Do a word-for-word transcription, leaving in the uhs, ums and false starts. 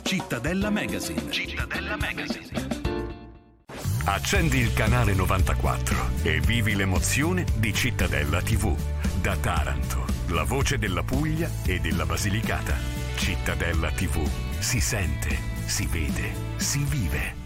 Cittadella Magazine. Cittadella Magazine. Accendi il canale novantaquattro e vivi l'emozione di Cittadella tivù. Da Taranto, la voce della Puglia e della Basilicata. Cittadella tivù. Si sente, si vede, si vive.